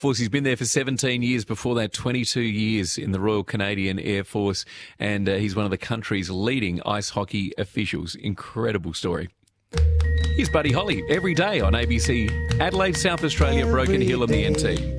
Force. He's been there for 17 years, before that 22 years in the Royal Canadian Air Force, and he's one of the country's leading ice hockey officials. Incredible story. Here's Buddy Holly every day on ABC, Adelaide, South Australia, Broken Hill and the NT.